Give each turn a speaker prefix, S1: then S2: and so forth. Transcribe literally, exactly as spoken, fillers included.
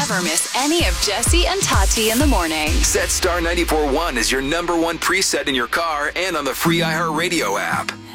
S1: never miss any of Jesse and Tati in the morning.
S2: Set Star ninety-four point one as your number one preset in your car and on the free iHeartRadio app.